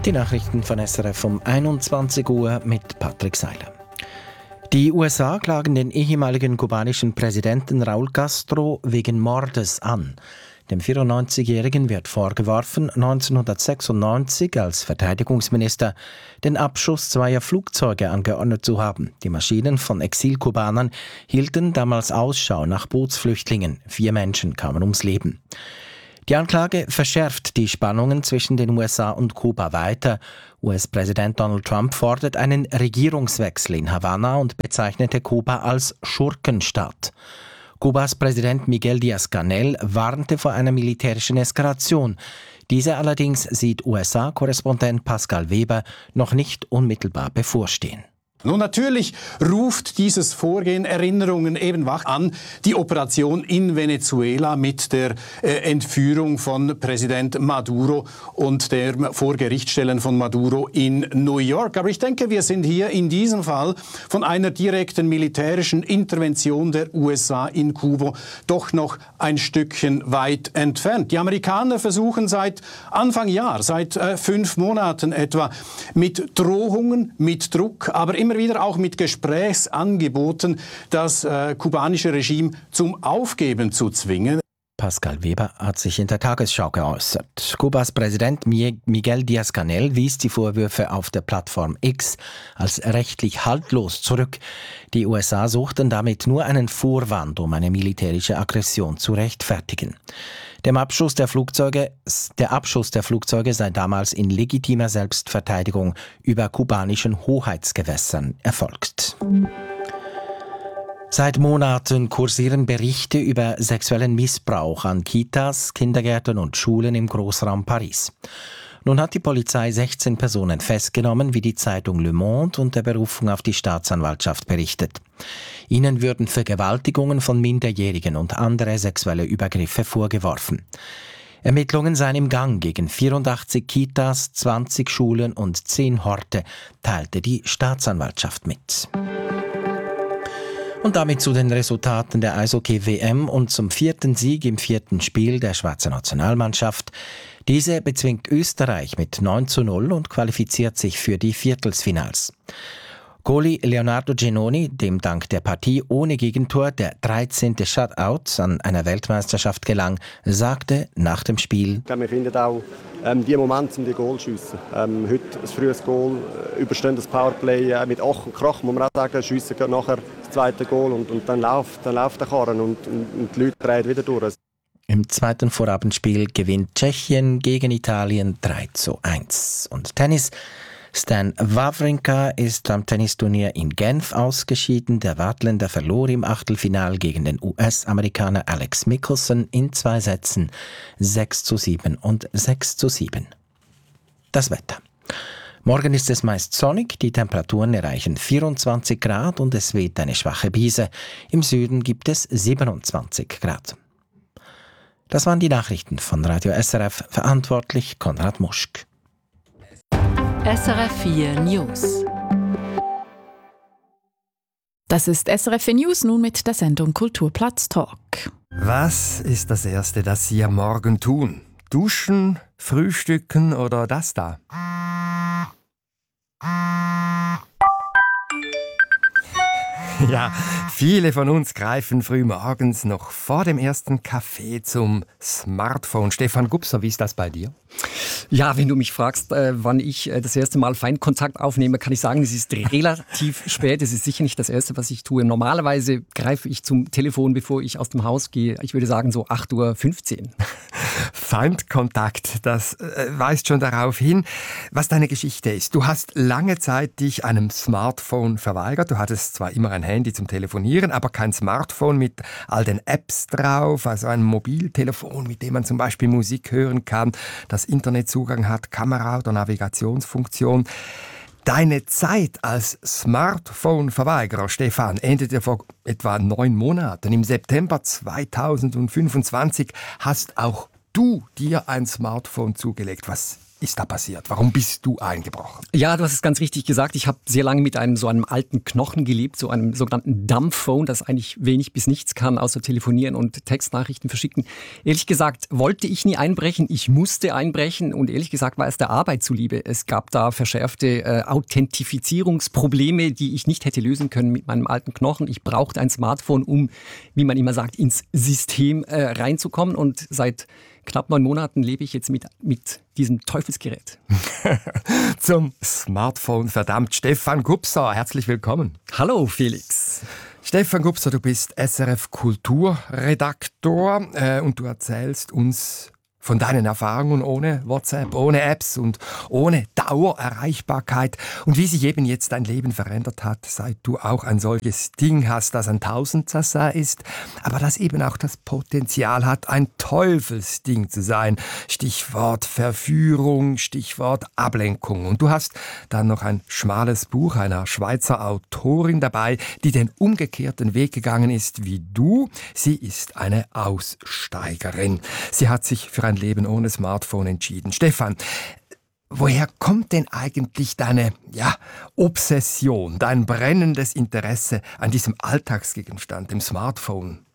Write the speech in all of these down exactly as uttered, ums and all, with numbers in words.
Die Nachrichten von S R F um einundzwanzig Uhr mit Patrick Seiler. Die U S A klagen den ehemaligen kubanischen Präsidenten Raúl Castro wegen Mordes an. Dem vierundneunzigjährigen wird vorgeworfen, neunzehnhundertsechsundneunzig als Verteidigungsminister den Abschuss zweier Flugzeuge angeordnet zu haben. Die Maschinen von Exilkubanern hielten damals Ausschau nach Bootsflüchtlingen. Vier Menschen kamen ums Leben. Die Anklage verschärft die Spannungen zwischen den U S A und Kuba weiter. U S-Präsident Donald Trump fordert einen Regierungswechsel in Havanna und bezeichnete Kuba als Schurkenstaat. Kubas Präsident Miguel Díaz-Canel warnte vor einer militärischen Eskalation. Diese allerdings sieht U S A-Korrespondent Pascal Weber noch nicht unmittelbar bevorstehen. Nun, natürlich ruft dieses Vorgehen Erinnerungen eben wach an. Die Operation in Venezuela mit der äh, Entführung von Präsident Maduro und der Vorgerichtstellen von Maduro in New York. Aber ich denke, wir sind hier in diesem Fall von einer direkten militärischen Intervention der U S A in Kuba doch noch ein Stückchen weit entfernt. Die Amerikaner versuchen seit Anfang Jahr, seit äh, fünf Monaten etwa, mit Drohungen, mit Druck, aber immer wieder auch mit Gesprächsangeboten das äh, kubanische Regime zum Aufgeben zu zwingen. Pascal Weber hat sich in der Tagesschau geäußert. Kubas Präsident Miguel Díaz-Canel wies die Vorwürfe auf der Plattform X als rechtlich haltlos zurück. Die U S A suchten damit nur einen Vorwand, um eine militärische Aggression zu rechtfertigen. Dem Abschuss der Flugzeuge, der Abschuss der Flugzeuge sei damals in legitimer Selbstverteidigung über kubanischen Hoheitsgewässern erfolgt. Seit Monaten kursieren Berichte über sexuellen Missbrauch an Kitas, Kindergärten und Schulen im Großraum Paris. Nun hat die Polizei sechzehn Personen festgenommen, wie die Zeitung Le Monde unter Berufung auf die Staatsanwaltschaft berichtet. Ihnen würden Vergewaltigungen von Minderjährigen und andere sexuelle Übergriffe vorgeworfen. Ermittlungen seien im Gang gegen vierundachtzig Kitas, zwanzig Schulen und zehn Horte, teilte die Staatsanwaltschaft mit. Und damit zu den Resultaten der Eishockey-W M und zum vierten Sieg im vierten Spiel der Schweizer Nationalmannschaft. Diese bezwingt Österreich mit neun zu null und qualifiziert sich für die Viertelfinals. Goalie Leonardo Giannoni, dem dank der Partie ohne Gegentor der dreizehnte Shutout an einer Weltmeisterschaft gelang, sagte nach dem Spiel: Ich glaube, wir finden auch ähm, die Momente, um die Goal zu schiessen. Ähm, heute ein frühes Goal, überstehen das Powerplay äh, mit Ach und Krach, muss man auch sagen, schiessen nachher das zweite Goal und, und dann läuft, dann läuft der Karren und, und, und die Leute drehen wieder durch. Im zweiten Vorabendspiel gewinnt Tschechien gegen Italien drei zu eins. Und Tennis. Stan Wawrinka ist am Tennisturnier in Genf ausgeschieden. Der Waadtländer verlor im Achtelfinal gegen den U S-Amerikaner Alex Michelson in zwei Sätzen sechs zu sieben und sechs zu sieben. Das Wetter. Morgen ist es meist sonnig, die Temperaturen erreichen vierundzwanzig Grad und es weht eine schwache Brise. Im Süden gibt es siebenundzwanzig Grad. Das waren die Nachrichten von Radio S R F, verantwortlich Konrad Muschk. S R F vier News. Das ist S R F vier News nun mit der Sendung Kulturplatz Talk. Was ist das Erste, das Sie am Morgen tun? Duschen, frühstücken oder das da? Ja, viele von uns greifen früh morgens noch vor dem ersten Kaffee zum Smartphone. Stefan Gubser, wie ist das bei dir? Ja, wenn du mich fragst, äh, wann ich äh, das erste Mal Feinkontakt aufnehme, kann ich sagen, es ist relativ spät. Es ist sicher nicht das Erste, was ich tue. Normalerweise greife ich zum Telefon, bevor ich aus dem Haus gehe. Ich würde sagen so acht Uhr fünfzehn. Feindkontakt, das äh, weist schon darauf hin, was deine Geschichte ist. Du hast lange Zeit dich einem Smartphone verweigert. Du hattest zwar immer ein Handy zum Telefonieren, aber kein Smartphone mit all den Apps drauf, also ein Mobiltelefon, mit dem man zum Beispiel Musik hören kann, das Internetzugang hat, Kamera oder Navigationsfunktion. Deine Zeit als Smartphone-Verweigerer, Stefan, endete vor etwa neun Monaten. Im September zweitausendfünfundzwanzig hast auch du dir ein Smartphone zugelegt. Was ist da passiert? Warum bist du eingebrochen? Ja, du hast es ganz richtig gesagt. Ich habe sehr lange mit einem so einem alten Knochen gelebt, so einem sogenannten Dumbphone, das eigentlich wenig bis nichts kann, außer telefonieren und Textnachrichten verschicken. Ehrlich gesagt wollte ich nie einbrechen. Ich musste einbrechen und ehrlich gesagt war es der Arbeit zuliebe. Es gab da verschärfte äh, Authentifizierungsprobleme, die ich nicht hätte lösen können mit meinem alten Knochen. Ich brauchte ein Smartphone, um, wie man immer sagt, ins System äh, reinzukommen. Und seit knapp neun Monaten lebe ich jetzt mit, mit diesem Teufelsgerät. Zum Smartphone, verdammt. Stefan Gubser, herzlich willkommen. Hallo Felix. Stefan Gubser, du bist S R F Kulturredaktor äh, und du erzählst uns von deinen Erfahrungen ohne WhatsApp, ohne Apps und ohne Dauererreichbarkeit und wie sich eben jetzt dein Leben verändert hat, seit du auch ein solches Ding hast, das ein Tausendsassa ist, aber das eben auch das Potenzial hat, ein Teufelsding zu sein. Stichwort Verführung, Stichwort Ablenkung. Und du hast dann noch ein schmales Buch einer Schweizer Autorin dabei, die den umgekehrten Weg gegangen ist wie du. Sie ist eine Aussteigerin. Sie hat sich für ein Leben ohne Smartphone entschieden. Stefan, woher kommt denn eigentlich deine ja, Obsession, dein brennendes Interesse an diesem Alltagsgegenstand, dem Smartphone?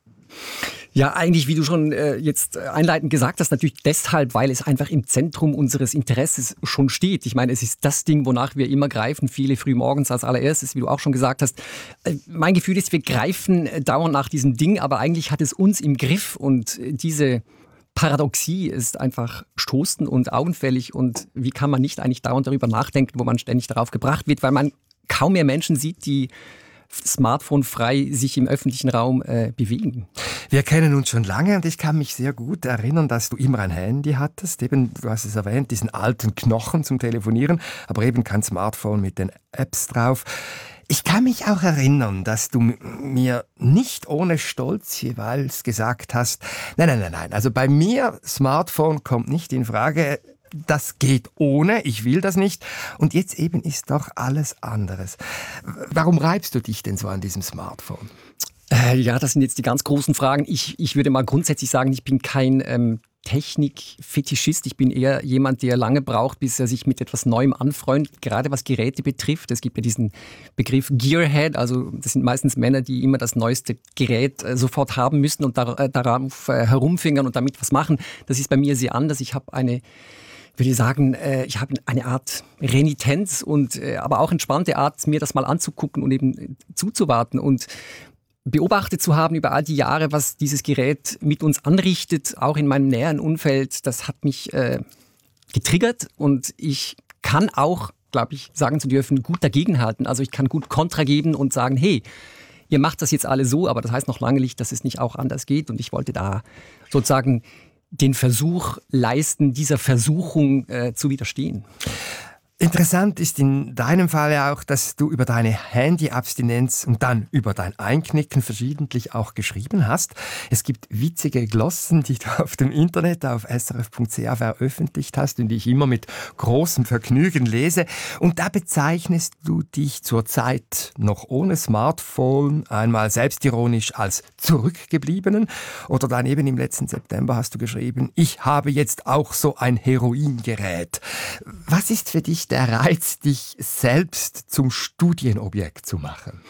Ja, eigentlich, wie du schon äh, jetzt einleitend gesagt hast, natürlich deshalb, weil es einfach im Zentrum unseres Interesses schon steht. Ich meine, es ist das Ding, wonach wir immer greifen, viele früh morgens als allererstes, wie du auch schon gesagt hast. Äh, mein Gefühl ist, wir greifen äh, dauernd nach diesem Ding, aber eigentlich hat es uns im Griff und äh, diese Paradoxie ist einfach stoßend und augenfällig und wie kann man nicht eigentlich dauernd darüber nachdenken, wo man ständig darauf gebracht wird, weil man kaum mehr Menschen sieht, die smartphone-frei sich im öffentlichen Raum äh, bewegen. Wir kennen uns schon lange und ich kann mich sehr gut erinnern, dass du immer ein Handy hattest. Eben, du hast es erwähnt, diesen alten Knochen zum Telefonieren, aber eben kein Smartphone mit den Apps drauf. Ich kann mich auch erinnern, dass du mir nicht ohne Stolz jeweils gesagt hast, nein, nein, nein, nein, also bei mir Smartphone kommt nicht in Frage, das geht ohne, ich will das nicht. Und jetzt eben ist doch alles anderes. Warum reibst du dich denn so an diesem Smartphone? Äh, ja, das sind jetzt die ganz großen Fragen. Ich, ich würde mal grundsätzlich sagen, ich bin kein ähm, Technik-Fetischist. Ich bin eher jemand, der lange braucht, bis er sich mit etwas Neuem anfreundet, gerade was Geräte betrifft. Es gibt ja diesen Begriff Gearhead, also das sind meistens Männer, die immer das neueste Gerät äh, sofort haben müssen und dar- äh, darauf äh, herumfingern und damit was machen. Das ist bei mir sehr anders. Ich habe eine Ich würde sagen, äh, ich habe eine Art Renitenz und äh, aber auch entspannte Art, mir das mal anzugucken und eben zuzuwarten und beobachtet zu haben über all die Jahre, was dieses Gerät mit uns anrichtet, auch in meinem näheren Umfeld. Das hat mich äh, getriggert und ich kann auch, glaube ich, sagen zu dürfen, gut dagegenhalten. Also ich kann gut Kontra geben und sagen, hey, ihr macht das jetzt alle so, aber das heißt noch lange nicht, dass es nicht auch anders geht. Und ich wollte da sozusagen den Versuch leisten, dieser Versuchung äh, zu widerstehen. Interessant ist in deinem Fall ja auch, dass du über deine Handy-Abstinenz und dann über dein Einknicken verschiedentlich auch geschrieben hast. Es gibt witzige Glossen, die du auf dem Internet auf s r f punkt c a veröffentlicht hast und die ich immer mit großem Vergnügen lese. Und da bezeichnest du dich zur Zeit noch ohne Smartphone einmal selbstironisch als Zurückgebliebenen. Oder dann eben im letzten September hast du geschrieben, ich habe jetzt auch so ein Heroingerät. Was ist für dich der Reiz, dich selbst zum Studienobjekt zu machen?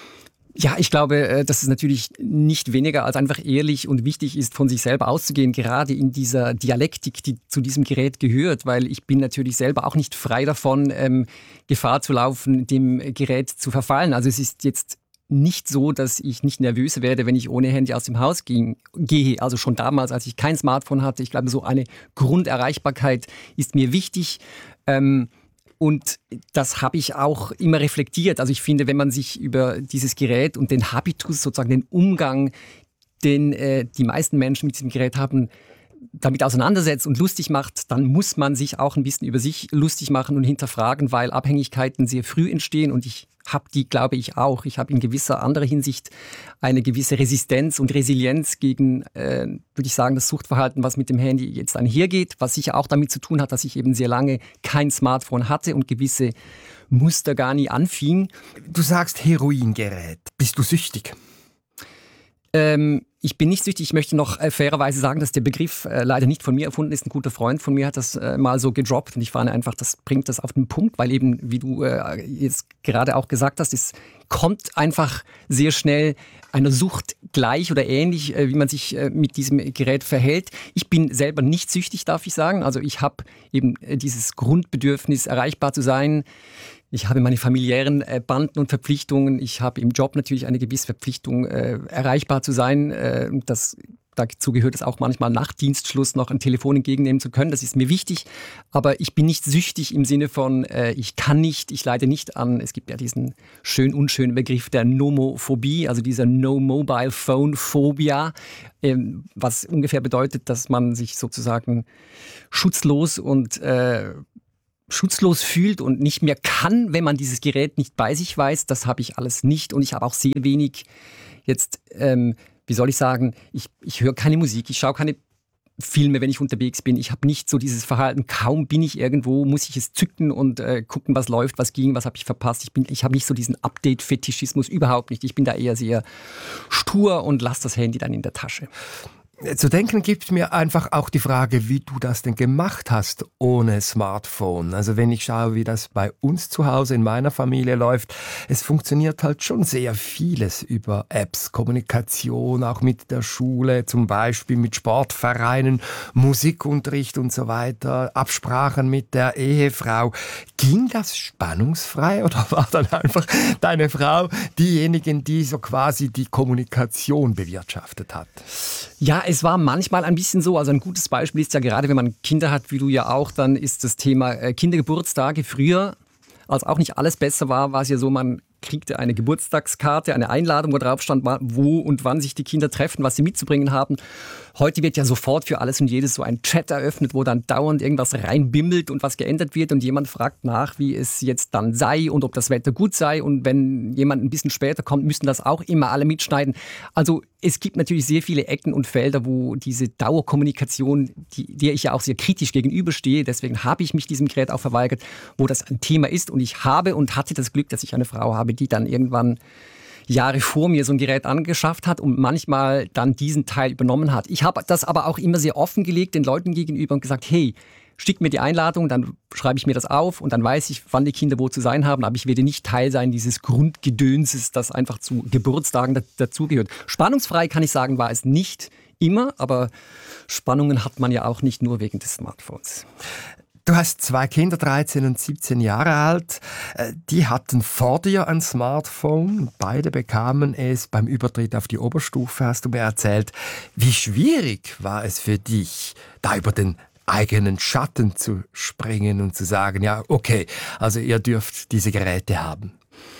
Ja, ich glaube, dass es natürlich nicht weniger als einfach ehrlich und wichtig ist, von sich selber auszugehen, gerade in dieser Dialektik, die zu diesem Gerät gehört, weil ich bin natürlich selber auch nicht frei davon, ähm, Gefahr zu laufen, dem Gerät zu verfallen. Also es ist jetzt nicht so, dass ich nicht nervös werde, wenn ich ohne Handy aus dem Haus ging, gehe. Also schon damals, als ich kein Smartphone hatte. Ich glaube, so eine Grunderreichbarkeit ist mir wichtig. Ähm, Und das habe ich auch immer reflektiert. Also ich finde, wenn man sich über dieses Gerät und den Habitus, sozusagen den Umgang, den äh, die meisten Menschen mit diesem Gerät haben, damit auseinandersetzt und lustig macht, dann muss man sich auch ein bisschen über sich lustig machen und hinterfragen, weil Abhängigkeiten sehr früh entstehen und ich habe die, glaube ich, auch. Ich habe in gewisser anderer Hinsicht eine gewisse Resistenz und Resilienz gegen, äh, würde ich sagen, das Suchtverhalten, was mit dem Handy jetzt einhergeht, was sicher auch damit zu tun hat, dass ich eben sehr lange kein Smartphone hatte und gewisse Muster gar nie anfing. Du sagst Heroingerät. Bist du süchtig? Ähm, ich bin nicht süchtig. Ich möchte noch äh, fairerweise sagen, dass der Begriff äh, leider nicht von mir erfunden ist. Ein guter Freund von mir hat das äh, mal so gedroppt und ich fand einfach, das bringt das auf den Punkt, weil eben, wie du äh, jetzt gerade auch gesagt hast, es kommt einfach sehr schnell einer Sucht gleich oder ähnlich, äh, wie man sich äh, mit diesem Gerät verhält. Ich bin selber nicht süchtig, darf ich sagen. Also ich habe eben äh, dieses Grundbedürfnis, erreichbar zu sein. Ich habe meine familiären äh, Banden und Verpflichtungen. Ich habe im Job natürlich eine gewisse Verpflichtung, äh, erreichbar zu sein. Äh, das, dazu gehört es auch manchmal nach Dienstschluss noch ein Telefon entgegennehmen zu können. Das ist mir wichtig. Aber ich bin nicht süchtig im Sinne von, äh, ich kann nicht, ich leide nicht an. Es gibt ja diesen schön unschönen Begriff der Nomophobie, also dieser No-Mobile-Phone-Phobia, äh, was ungefähr bedeutet, dass man sich sozusagen schutzlos und äh, schutzlos fühlt und nicht mehr kann, wenn man dieses Gerät nicht bei sich weiß. Das habe ich alles nicht und ich habe auch sehr wenig jetzt, ähm, wie soll ich sagen, ich, ich höre keine Musik, ich schaue keine Filme, wenn ich unterwegs bin. Ich habe nicht so dieses Verhalten, kaum bin ich irgendwo, muss ich es zücken und äh, gucken, was läuft, was ging, was habe ich verpasst. Ich, bin, ich habe nicht so diesen Update-Fetischismus, überhaupt nicht. Ich bin da eher sehr stur und lasse das Handy dann in der Tasche. Zu denken gibt mir einfach auch die Frage, wie du das denn gemacht hast ohne Smartphone. Also wenn ich schaue, wie das bei uns zu Hause in meiner Familie läuft, es funktioniert halt schon sehr vieles über Apps, Kommunikation, auch mit der Schule, zum Beispiel mit Sportvereinen, Musikunterricht und so weiter, Absprachen mit der Ehefrau. Ging das spannungsfrei oder war dann einfach deine Frau diejenige, die so quasi die Kommunikation bewirtschaftet hat? Ja, es war manchmal ein bisschen so, also ein gutes Beispiel ist ja gerade, wenn man Kinder hat, wie du ja auch, dann ist das Thema Kindergeburtstage. Früher, als auch nicht alles besser war, war es ja so, man kriegte eine Geburtstagskarte, eine Einladung, wo drauf stand, wo und wann sich die Kinder treffen, was sie mitzubringen haben. Heute wird ja sofort für alles und jedes so ein Chat eröffnet, wo dann dauernd irgendwas reinbimmelt und was geändert wird und jemand fragt nach, wie es jetzt dann sei und ob das Wetter gut sei und wenn jemand ein bisschen später kommt, müssen das auch immer alle mitschneiden. Also es gibt natürlich sehr viele Ecken und Felder, wo diese Dauerkommunikation, die, der ich ja auch sehr kritisch gegenüberstehe, deswegen habe ich mich diesem Gerät auch verweigert, wo das ein Thema ist und ich habe und hatte das Glück, dass ich eine Frau habe, die dann irgendwann Jahre vor mir so ein Gerät angeschafft hat und manchmal dann diesen Teil übernommen hat. Ich habe das aber auch immer sehr offengelegt den Leuten gegenüber und gesagt, hey, schickt mir die Einladung, dann schreibe ich mir das auf und dann weiß ich, wann die Kinder wo zu sein haben, aber ich werde nicht Teil sein dieses Grundgedönses, das einfach zu Geburtstagen da, dazugehört. Spannungsfrei kann ich sagen, war es nicht immer, aber Spannungen hat man ja auch nicht nur wegen des Smartphones. Du hast zwei Kinder, dreizehn und siebzehn Jahre alt. Die hatten vor dir ein Smartphone. Beide bekamen es beim Übertritt auf die Oberstufe, hast du mir erzählt. Wie schwierig war es für dich, da über den eigenen Schatten zu springen und zu sagen, ja, okay, also ihr dürft diese Geräte haben?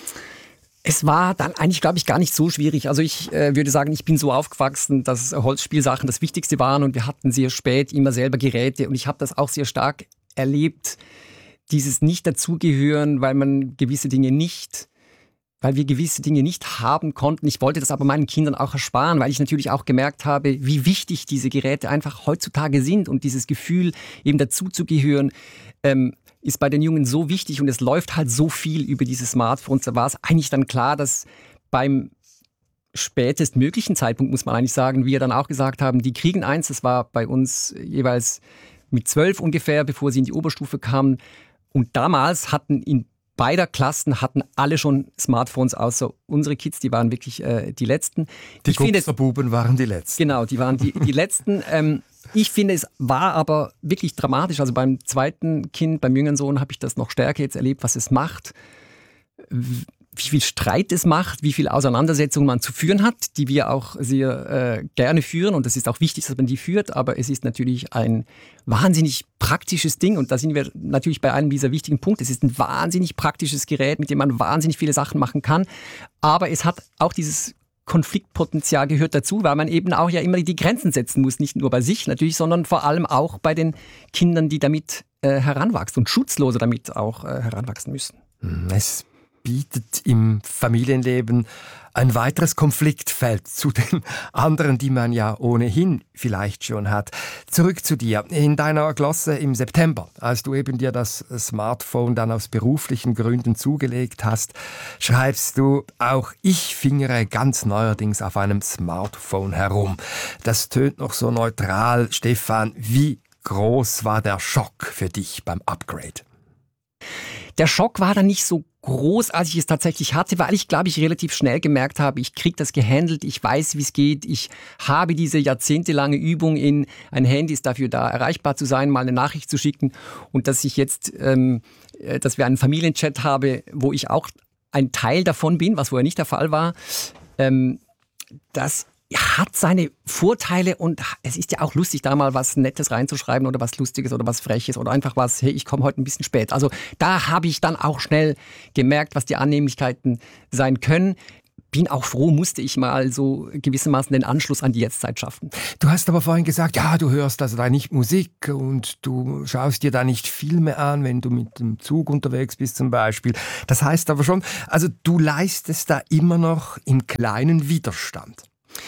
Es war dann eigentlich, glaube ich, gar nicht so schwierig. Also ich äh, würde sagen, ich bin so aufgewachsen, dass Holzspielsachen das Wichtigste waren und wir hatten sehr spät immer selber Geräte und ich habe das auch sehr stark erlebt, dieses Nicht-Dazugehören, weil man gewisse Dinge nicht, weil wir gewisse Dinge nicht haben konnten. Ich wollte das aber meinen Kindern auch ersparen, weil ich natürlich auch gemerkt habe, wie wichtig diese Geräte einfach heutzutage sind und dieses Gefühl, eben dazuzugehören, ähm, ist bei den Jungen so wichtig und es läuft halt so viel über diese Smartphones. Da war es eigentlich dann klar, dass beim spätestmöglichen Zeitpunkt, muss man eigentlich sagen, wir dann auch gesagt haben, die kriegen eins, das war bei uns jeweils mit zwölf ungefähr, bevor sie in die Oberstufe kamen. Und damals hatten in beider Klassen hatten alle schon Smartphones, außer unsere Kids, die waren wirklich äh, die Letzten. Die Gupserbuben waren die Letzten. Genau, die waren die, die Letzten. Ähm, ich finde, es war aber wirklich dramatisch. Also beim zweiten Kind, beim jüngeren Sohn, habe ich das noch stärker jetzt erlebt, was es macht. Wie viel Streit es macht, wie viel Auseinandersetzungen man zu führen hat, die wir auch sehr äh, gerne führen und es ist auch wichtig, dass man die führt, aber es ist natürlich ein wahnsinnig praktisches Ding und da sind wir natürlich bei einem dieser wichtigen Punkte. Es ist ein wahnsinnig praktisches Gerät, mit dem man wahnsinnig viele Sachen machen kann, aber es hat auch dieses Konfliktpotenzial gehört dazu, weil man eben auch ja immer die Grenzen setzen muss, nicht nur bei sich natürlich, sondern vor allem auch bei den Kindern, die damit äh, heranwachsen und schutzloser damit auch äh, heranwachsen müssen. Es bietet im Familienleben ein weiteres Konfliktfeld zu den anderen, die man ja ohnehin vielleicht schon hat. Zurück zu dir. In deiner Glosse im September, als du eben dir das Smartphone dann aus beruflichen Gründen zugelegt hast, schreibst du, auch ich fingere ganz neuerdings auf einem Smartphone herum. Das tönt noch so neutral. Stefan, wie groß war der Schock für dich beim Upgrade? Der Schock war dann nicht so groß, als ich es tatsächlich hatte, weil ich, glaube ich, relativ schnell gemerkt habe, ich kriege das gehandelt, ich weiß, wie es geht, ich habe diese jahrzehntelange Übung in, ein Handy ist dafür da, erreichbar zu sein, mal eine Nachricht zu schicken und dass ich jetzt, ähm, dass wir einen Familienchat habe, wo ich auch ein Teil davon bin, was vorher nicht der Fall war, ähm, das hat seine Vorteile und es ist ja auch lustig, da mal was Nettes reinzuschreiben oder was Lustiges oder was Freches oder einfach was, hey, ich komme heute ein bisschen spät. Also da habe ich dann auch schnell gemerkt, was die Annehmlichkeiten sein können. Bin auch froh, musste ich mal so gewissermaßen den Anschluss an die Jetztzeit schaffen. Du hast aber vorhin gesagt, ja, du hörst also da nicht Musik und du schaust dir da nicht Filme an, wenn du mit dem Zug unterwegs bist zum Beispiel. Das heißt aber schon, also du leistest da immer noch im kleinen Widerstand.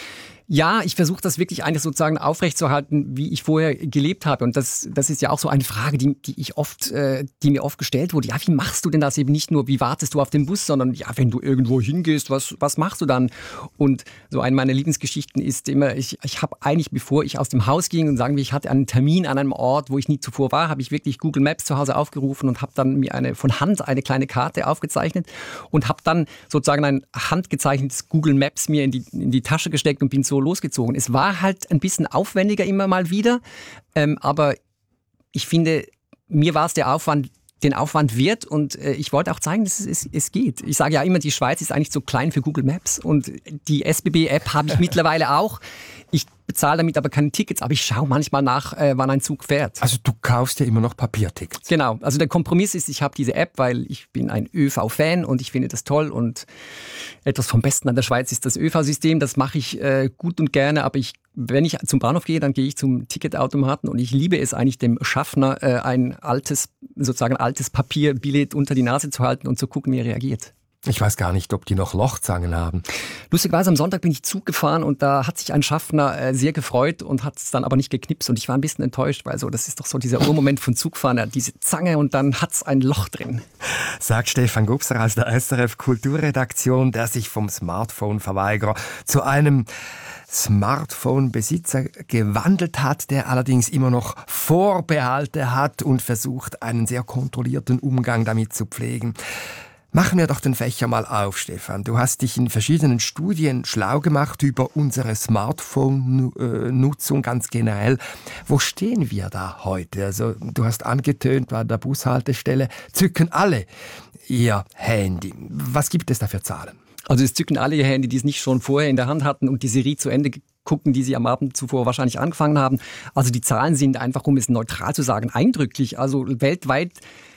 Ja, ich versuche das wirklich eigentlich sozusagen aufrechtzuerhalten, wie ich vorher gelebt habe. Und das, das ist ja auch so eine Frage, die, die ich oft, äh, die mir oft gestellt wurde. Ja, wie machst du denn das eben nicht nur, wie wartest du auf den Bus, sondern ja, wenn du irgendwo hingehst, was, was machst du dann? Und so eine meiner Lieblingsgeschichten ist immer, ich, ich habe eigentlich, bevor ich aus dem Haus ging und sagen wir, ich hatte einen Termin an einem Ort, wo ich nie zuvor war, habe ich wirklich Google Maps zu Hause aufgerufen und habe dann mir eine von Hand eine kleine Karte aufgezeichnet und habe dann sozusagen ein handgezeichnetes Google Maps mir in die, in die Tasche gesteckt und bin so losgezogen. Es war halt ein bisschen aufwendiger immer mal wieder, ähm, aber ich finde, mir war es der Aufwand, den Aufwand wert und äh, ich wollte auch zeigen, dass es, es geht. Ich sage ja immer, die Schweiz ist eigentlich zu klein für Google Maps und die S B B-App habe ich mittlerweile auch. Ich bezahle damit aber keine Tickets, aber ich schaue manchmal nach, äh, wann ein Zug fährt. Also du kaufst ja immer noch Papiertickets. Genau, also der Kompromiss ist, ich habe diese App, weil ich bin ein ÖV-Fan und ich finde das toll und etwas vom Besten an der Schweiz ist das ÖV-System, das mache ich äh, gut und gerne, aber ich, wenn ich zum Bahnhof gehe, dann gehe ich zum Ticketautomaten und ich liebe es eigentlich dem Schaffner, äh, ein altes, sozusagen altes Papierbillett unter die Nase zu halten und zu gucken, wie er reagiert. Ich weiß gar nicht, ob die noch Lochzangen haben. Lustigerweise am Sonntag bin ich Zug gefahren und da hat sich ein Schaffner äh, sehr gefreut und hat es dann aber nicht geknipst und ich war ein bisschen enttäuscht, weil so, das ist doch so dieser Urmoment von Zugfahren, ja, diese Zange und dann hat es ein Loch drin. Sagt Stefan Gubser aus der S R F Kulturredaktion, der sich vom Smartphone-Verweigerer zu einem Smartphone-Besitzer gewandelt hat, der allerdings immer noch Vorbehalte hat und versucht, einen sehr kontrollierten Umgang damit zu pflegen. Machen wir doch den Fächer mal auf, Stefan. Du hast dich in verschiedenen Studien schlau gemacht über unsere Smartphone-Nutzung ganz generell. Wo stehen wir da heute? Also, du hast angetönt, bei der Bushaltestelle zücken alle ihr Handy. Was gibt es da für Zahlen? Also es zücken alle ihr Handy, die es nicht schon vorher in der Hand hatten und die Serie zu Ende gucken, die sie am Abend zuvor wahrscheinlich angefangen haben. Also die Zahlen sind einfach, um es neutral zu sagen, eindrücklich. Also weltweit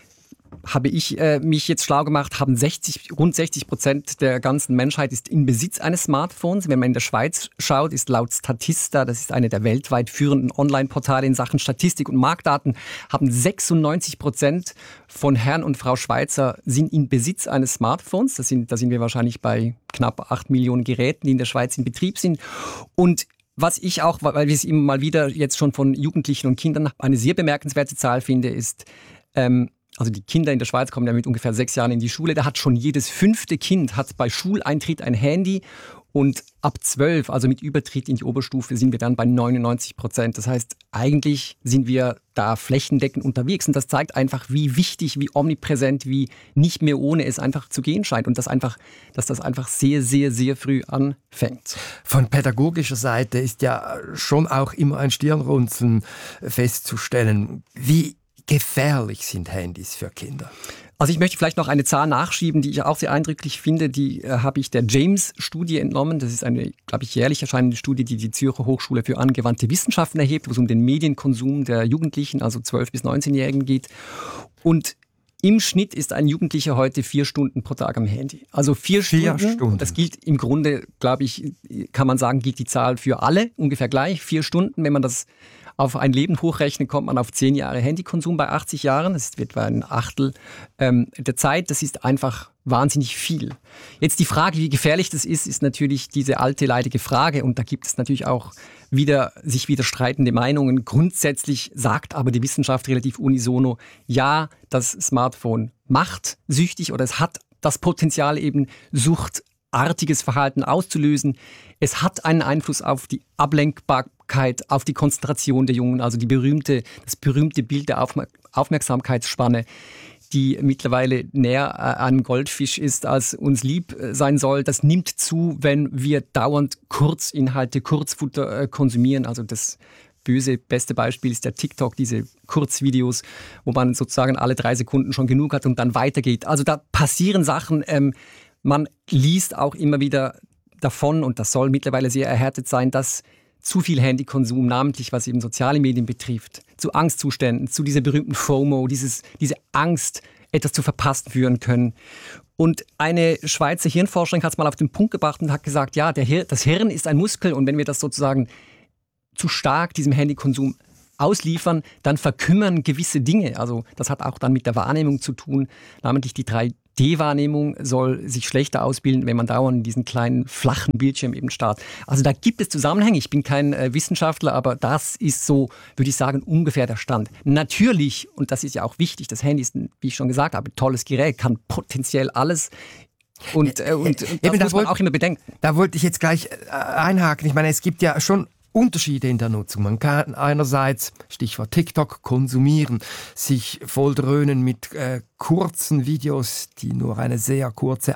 habe ich äh, mich jetzt schlau gemacht, haben sechzig, rund sechzig Prozent der ganzen Menschheit ist in Besitz eines Smartphones. Wenn man in der Schweiz schaut, ist laut Statista, das ist eine der weltweit führenden Online-Portale in Sachen Statistik und Marktdaten, haben sechsundneunzig Prozent von Herrn und Frau Schweizer sind in Besitz eines Smartphones. Das sind, da sind wir wahrscheinlich bei knapp acht Millionen Geräten, die in der Schweiz in Betrieb sind. Und was ich auch, weil wir es immer mal wieder jetzt schon von Jugendlichen und Kindern eine sehr bemerkenswerte Zahl finde, ist, ähm, also die Kinder in der Schweiz kommen ja mit ungefähr sechs Jahren in die Schule. Da hat schon jedes fünfte Kind hat bei Schuleintritt ein Handy. Und ab zwölf, also mit Übertritt in die Oberstufe, sind wir dann bei neunundneunzig Prozent. Das heißt, eigentlich sind wir da flächendeckend unterwegs. Und das zeigt einfach, wie wichtig, wie omnipräsent, wie nicht mehr ohne es einfach zu gehen scheint. Und das einfach, dass das einfach sehr, sehr, sehr früh anfängt. Von pädagogischer Seite ist ja schon auch immer ein Stirnrunzeln festzustellen. Wie gefährlich sind Handys für Kinder? Also ich möchte vielleicht noch eine Zahl nachschieben, die ich auch sehr eindrücklich finde. Die äh, habe ich der James-Studie entnommen. Das ist eine, glaube ich, jährlich erscheinende Studie, die die Zürcher Hochschule für angewandte Wissenschaften erhebt, wo es um den Medienkonsum der Jugendlichen, also zwölf- bis neunzehnjährigen geht. Und im Schnitt ist ein Jugendlicher heute vier Stunden pro Tag am Handy. Also vier, vier Stunden. Stunden. Das gilt im Grunde, glaube ich, kann man sagen, gilt die Zahl für alle ungefähr gleich. Vier Stunden, wenn man das auf ein Leben hochrechnen, kommt man auf zehn Jahre Handykonsum bei achtzig Jahren. Das ist etwa ein Achtel ähm, der Zeit. Das ist einfach wahnsinnig viel. Jetzt die Frage, wie gefährlich das ist, ist natürlich diese alte, leidige Frage. Und da gibt es natürlich auch wieder sich widerstreitende Meinungen. Grundsätzlich sagt aber die Wissenschaft relativ unisono, ja, das Smartphone macht süchtig oder es hat das Potenzial, eben suchtartiges Verhalten auszulösen. Es hat einen Einfluss auf die Ablenkbarkeit, auf die Konzentration der Jungen, also die berühmte, das berühmte Bild der Aufmer- Aufmerksamkeitsspanne, die mittlerweile näher einem Goldfisch ist, als uns lieb sein soll. Das nimmt zu, wenn wir dauernd Kurzinhalte, Kurzfutter konsumieren. Also das böse, beste Beispiel ist der TikTok, diese Kurzvideos, wo man sozusagen alle drei Sekunden schon genug hat und dann weitergeht. Also da passieren Sachen. Ähm, man liest auch immer wieder davon, und das soll mittlerweile sehr erhärtet sein, dass zu viel Handykonsum, namentlich was eben soziale Medien betrifft, zu Angstzuständen, zu dieser berühmten FOMO, dieses, diese Angst, etwas zu verpassen führen können. Und eine Schweizer Hirnforscherin hat es mal auf den Punkt gebracht und hat gesagt, ja, der Hir- das Hirn ist ein Muskel, und wenn wir das sozusagen zu stark diesem Handykonsum ausliefern, dann verkümmern gewisse Dinge. Also das hat auch dann mit der Wahrnehmung zu tun, namentlich die drei D-Wahrnehmung soll sich schlechter ausbilden, wenn man dauernd in diesen kleinen, flachen Bildschirm eben starrt. Also da gibt es Zusammenhänge. Ich bin kein äh, Wissenschaftler, aber das ist so, würde ich sagen, ungefähr der Stand. Natürlich, und das ist ja auch wichtig, das Handy ist, ein, wie ich schon gesagt habe, ein tolles Gerät, kann potenziell alles. Und, äh, und, und das Eben, muss da man wollt, auch immer bedenken. Da wollte ich jetzt gleich äh, einhaken. Ich meine, es gibt ja schon Unterschiede in der Nutzung. Man kann einerseits, Stichwort TikTok, konsumieren, sich volldröhnen mit äh, kurzen Videos, die nur eine sehr kurze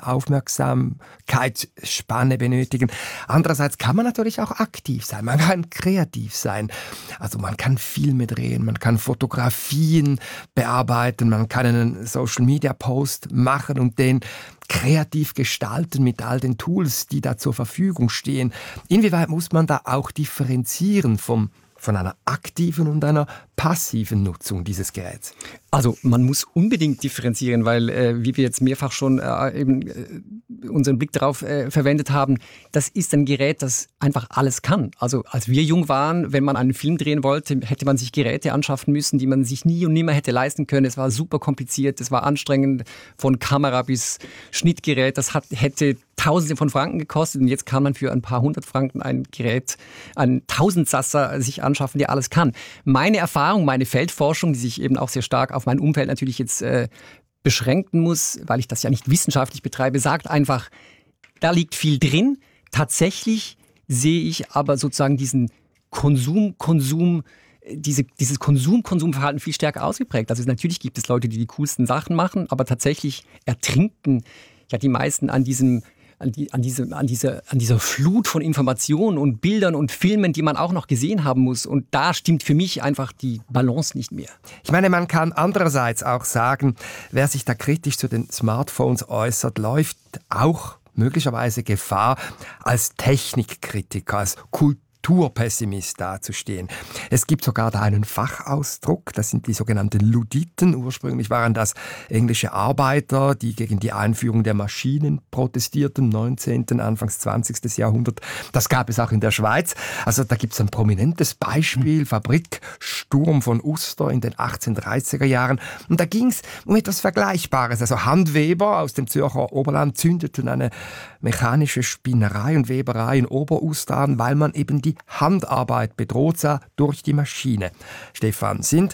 Aufmerksamkeitsspanne benötigen. Andererseits kann man natürlich auch aktiv sein, man kann kreativ sein. Also man kann Filme drehen, man kann Fotografien bearbeiten, man kann einen Social-Media-Post machen und den kreativ gestalten mit all den Tools, die da zur Verfügung stehen. Inwieweit muss man da auch differenzieren vom, von einer aktiven und einer passiven Nutzung dieses Geräts? Also man muss unbedingt differenzieren, weil, äh, wie wir jetzt mehrfach schon äh, eben, äh, unseren Blick darauf äh, verwendet haben, das ist ein Gerät, das einfach alles kann. Also als wir jung waren, wenn man einen Film drehen wollte, hätte man sich Geräte anschaffen müssen, die man sich nie und nimmer hätte leisten können. Es war super kompliziert, es war anstrengend, von Kamera bis Schnittgerät. Das hat, hätte Tausende von Franken gekostet, und jetzt kann man für ein paar hundert Franken ein Gerät, einen Tausendsasser sich anschaffen, der alles kann. Meine Erfahrung, meine Feldforschung, die sich eben auch sehr stark auf mein Umfeld natürlich jetzt äh, beschränken muss, weil ich das ja nicht wissenschaftlich betreibe, sagt einfach, da liegt viel drin. Tatsächlich sehe ich aber sozusagen diesen Konsum, Konsum, diese, dieses Konsum-Konsumverhalten viel stärker ausgeprägt. Also natürlich gibt es Leute, die die coolsten Sachen machen, aber tatsächlich ertrinken ja die meisten an diesem An, die, an, diese, an, diese, an dieser Flut von Informationen und Bildern und Filmen, die man auch noch gesehen haben muss. Und da stimmt für mich einfach die Balance nicht mehr. Ich meine, man kann andererseits auch sagen, wer sich da kritisch zu den Smartphones äußert, läuft auch möglicherweise Gefahr, als Technikkritiker, als Kultur Kulturpessimist dazustehen. Es gibt sogar da einen Fachausdruck, das sind die sogenannten Luditen. Ursprünglich waren das englische Arbeiter, die gegen die Einführung der Maschinen protestierten, im neunzehnten, Anfangs zwanzigsten Jahrhundert. Das gab es auch in der Schweiz. Also da gibt es ein prominentes Beispiel, Fabriksturm von Uster in den achtzehnhundertdreißiger Jahren. Und da ging es um etwas Vergleichbares. Also Handweber aus dem Zürcher Oberland zündeten eine mechanische Spinnerei und Weberei in Oberuster an, weil man eben die Handarbeit bedroht sah durch die Maschine. Stefan, sind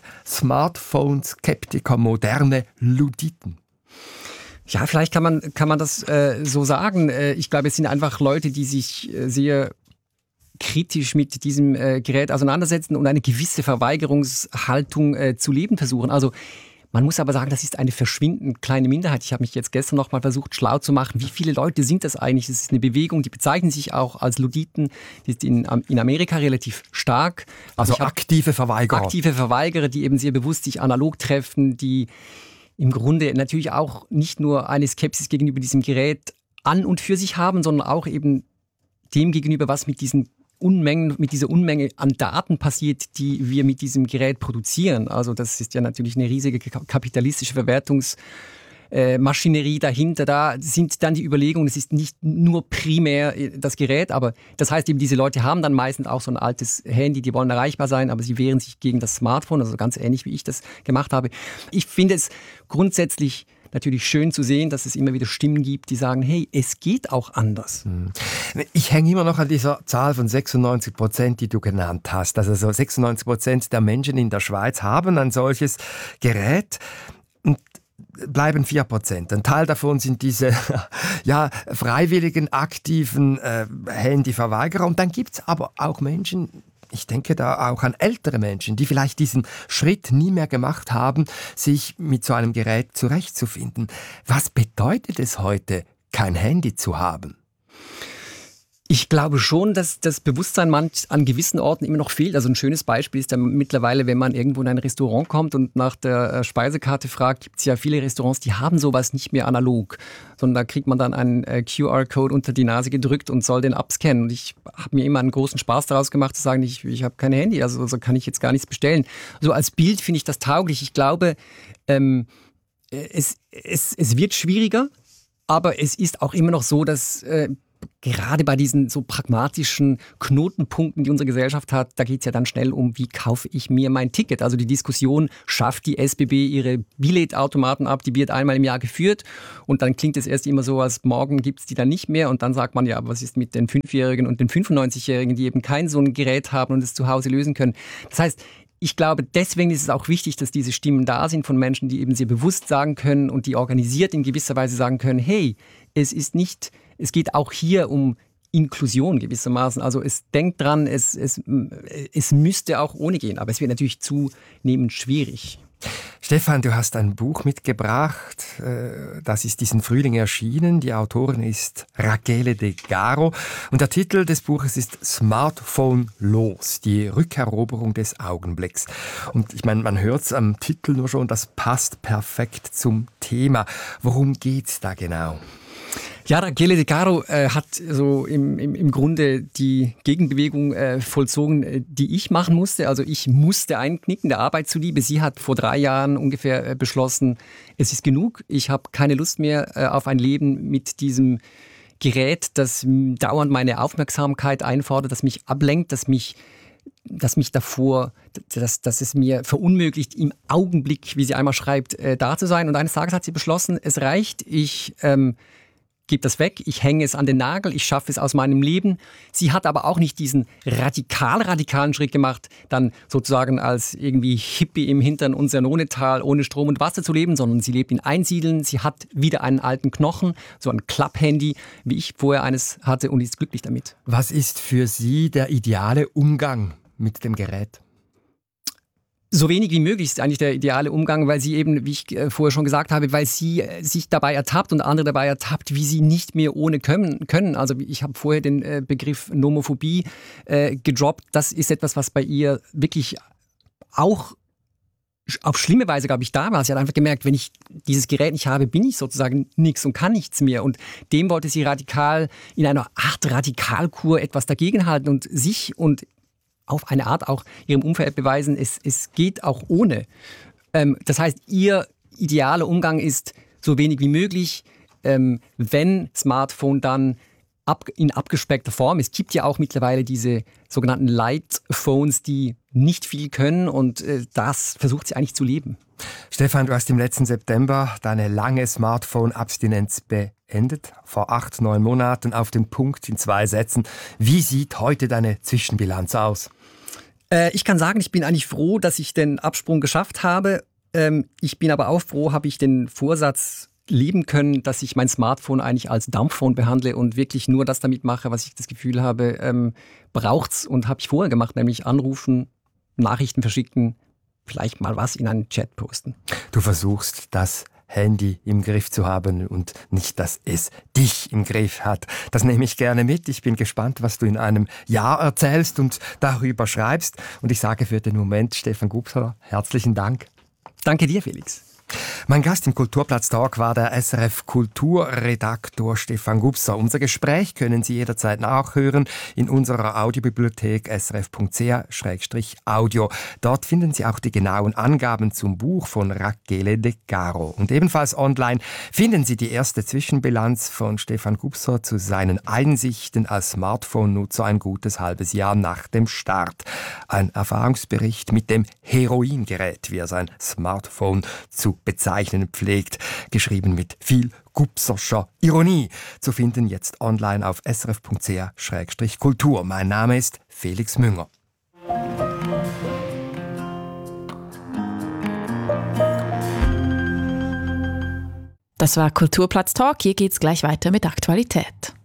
Smartphone-Skeptiker moderne Luditen? Ja, vielleicht kann man, kann man das äh, so sagen. Äh, ich glaube, es sind einfach Leute, die sich äh, sehr kritisch mit diesem äh, Gerät auseinandersetzen und eine gewisse Verweigerungshaltung äh, zu leben versuchen. Also man muss aber sagen, das ist eine verschwindend kleine Minderheit. Ich habe mich jetzt gestern noch mal versucht, schlau zu machen. Wie viele Leute sind das eigentlich? Das ist eine Bewegung, die bezeichnen sich auch als Luditen. Die ist in, in Amerika relativ stark. Also aktive Verweigerer. Aktive Verweigerer, die eben sehr bewusst sich analog treffen, die im Grunde natürlich auch nicht nur eine Skepsis gegenüber diesem Gerät an und für sich haben, sondern auch eben dem gegenüber, was mit diesen Unmengen, mit dieser Unmenge an Daten passiert, die wir mit diesem Gerät produzieren. Also das ist ja natürlich eine riesige kapitalistische Verwertungsmaschine, äh, Maschinerie dahinter. Da sind dann die Überlegungen, es ist nicht nur primär das Gerät, aber das heißt eben, diese Leute haben dann meistens auch so ein altes Handy, die wollen erreichbar sein, aber sie wehren sich gegen das Smartphone, also ganz ähnlich wie ich das gemacht habe. Ich finde es grundsätzlich natürlich schön zu sehen, dass es immer wieder Stimmen gibt, die sagen, hey, es geht auch anders. Ich hänge immer noch an dieser Zahl von sechsundneunzig Prozent, die du genannt hast. Also so sechsundneunzig Prozent der Menschen in der Schweiz haben ein solches Gerät. Und bleiben vier Prozent. Ein Teil davon sind diese ja, freiwilligen, aktiven äh, Handyverweigerer. Und dann gibt es aber auch Menschen, ich denke da auch an ältere Menschen, die vielleicht diesen Schritt nie mehr gemacht haben, sich mit so einem Gerät zurechtzufinden. Was bedeutet es heute, kein Handy zu haben? Ich glaube schon, dass das Bewusstsein manch an gewissen Orten immer noch fehlt. Also ein schönes Beispiel ist ja mittlerweile, wenn man irgendwo in ein Restaurant kommt und nach der Speisekarte fragt, gibt es ja viele Restaurants, die haben sowas nicht mehr analog, sondern da kriegt man dann einen Q R-Code unter die Nase gedrückt und soll den abscannen. Und ich habe mir immer einen großen Spaß daraus gemacht, zu sagen, ich, ich habe kein Handy, also, also kann ich jetzt gar nichts bestellen. So als Bild finde ich das tauglich. Ich glaube, ähm, es, es, es wird schwieriger, aber es ist auch immer noch so, dass äh, gerade bei diesen so pragmatischen Knotenpunkten, die unsere Gesellschaft hat, da geht es ja dann schnell um, wie kaufe ich mir mein Ticket. Also die Diskussion, schafft die S B B ihre Billetautomaten ab, die wird einmal im Jahr geführt und dann klingt es erst immer so, als morgen gibt es die dann nicht mehr und dann sagt man, ja, was ist mit den Fünfjährigen und den fünfundneunzigjährigen, die eben kein so ein Gerät haben und es zu Hause lösen können. Das heißt, ich glaube, deswegen ist es auch wichtig, dass diese Stimmen da sind von Menschen, die eben sehr bewusst sagen können und die organisiert in gewisser Weise sagen können, hey, es ist nicht, es geht auch hier um Inklusion gewissermaßen. Also es denkt dran, es, es, es müsste auch ohne gehen, aber es wird natürlich zunehmend schwierig. Stefan, du hast ein Buch mitgebracht, das ist diesen Frühling erschienen. Die Autorin ist Rachele De Garo und der Titel des Buches ist Smartphone los, die Rückeroberung des Augenblicks. Und ich meine, man hört es am Titel nur schon, das passt perfekt zum Thema. Worum geht's da genau? Ja, Rachele De Garo äh, hat so im, im, im Grunde die Gegenbewegung äh, vollzogen, äh, die ich machen musste. Also ich musste einknicken, der Arbeit zuliebe. Sie hat vor drei Jahren ungefähr äh, beschlossen, es ist genug. Ich habe keine Lust mehr äh, auf ein Leben mit diesem Gerät, das dauernd meine Aufmerksamkeit einfordert, das mich ablenkt, das mich das mich davor, dass, dass es mir verunmöglicht, im Augenblick, wie sie einmal schreibt, äh, da zu sein. Und eines Tages hat sie beschlossen, es reicht, ich ähm, gebe das weg, ich hänge es an den Nagel, ich schaffe es aus meinem Leben. Sie hat aber auch nicht diesen radikal radikalen Schritt gemacht, dann sozusagen als irgendwie Hippie im Hintern Unsernonetal ohne Strom und Wasser zu leben, sondern sie lebt in Einsiedeln, sie hat wieder einen alten Knochen, so ein Klapphandy, wie ich vorher eines hatte und ist glücklich damit. Was ist für Sie der ideale Umgang mit dem Gerät? So wenig wie möglich ist eigentlich der ideale Umgang, weil sie eben, wie ich vorher schon gesagt habe, weil sie sich dabei ertappt und andere dabei ertappt, wie sie nicht mehr ohne können. können. Also ich habe vorher den äh, Begriff Nomophobie äh, gedroppt. Das ist etwas, was bei ihr wirklich auch auf schlimme Weise, glaube ich, da war. Sie hat einfach gemerkt, wenn ich dieses Gerät nicht habe, bin ich sozusagen nichts und kann nichts mehr. Und dem wollte sie radikal in einer Art Radikalkur etwas dagegenhalten und sich und auf eine Art auch ihrem Umfeld beweisen, es, es geht auch ohne. Ähm, das heißt, ihr idealer Umgang ist so wenig wie möglich, ähm, wenn Smartphone dann ab, in abgespeckter Form. Es gibt ja auch mittlerweile diese sogenannten Light-Phones, die nicht viel können und äh, das versucht sie eigentlich zu leben. Stefan, du hast im letzten September deine lange Smartphone-Abstinenz beendet. Vor acht, neun Monaten auf den Punkt in zwei Sätzen. Wie sieht heute deine Zwischenbilanz aus? Äh, ich kann sagen, ich bin eigentlich froh, dass ich den Absprung geschafft habe. Ähm, ich bin aber auch froh, habe ich den Vorsatz leben können, dass ich mein Smartphone eigentlich als Dumbphone behandle und wirklich nur das damit mache, was ich das Gefühl habe, ähm, braucht's und habe ich vorher gemacht, nämlich anrufen, Nachrichten verschicken, vielleicht mal was in einen Chat posten. Du versuchst, das Handy im Griff zu haben und nicht, dass es dich im Griff hat. Das nehme ich gerne mit. Ich bin gespannt, was du in einem Jahr erzählst und darüber schreibst. Und ich sage für den Moment, Stefan Gubser, herzlichen Dank. Danke dir, Felix. Mein Gast im Kulturplatz Talk war der S R F Kulturredaktor Stefan Gubser. Unser Gespräch können Sie jederzeit nachhören in unserer Audiobibliothek s r f punkt c h slash audio. Dort finden Sie auch die genauen Angaben zum Buch von Rachele De Caro. Und ebenfalls online finden Sie die erste Zwischenbilanz von Stefan Gubser zu seinen Einsichten als Smartphone-Nutzer ein gutes halbes Jahr nach dem Start. Ein Erfahrungsbericht mit dem Heroingerät, wie er sein Smartphone zu bezeichnen pflegt, geschrieben mit viel Gubserscher Ironie, zu finden jetzt online auf s r f punkt c h slash kultur. Mein Name ist Felix Münger. Das war Kulturplatz Talk. Hier geht's gleich weiter mit Aktualität.